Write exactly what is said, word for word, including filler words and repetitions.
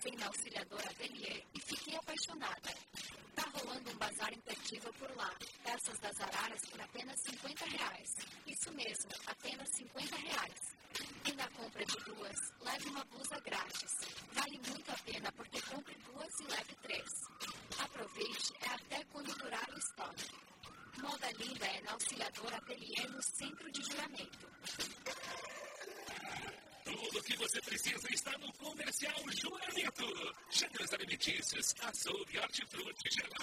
Passei na Auxiliadora Ateliê e fiquei apaixonada. Tá rolando um bazar imperdível por lá. Peças das araras por apenas cinquenta reais. Isso mesmo, apenas cinquenta reais. E na compra de duas, leve uma blusa grátis. Vale muito a pena porque compre duas e leve três. Aproveite é até quando durar o estoque. Moda linda é na Auxiliadora Ateliê no Centro de Juramento. Tudo o que você precisa está no Comercial Juramento. Chakras alimentícios, açougue, hortifruti, gelado.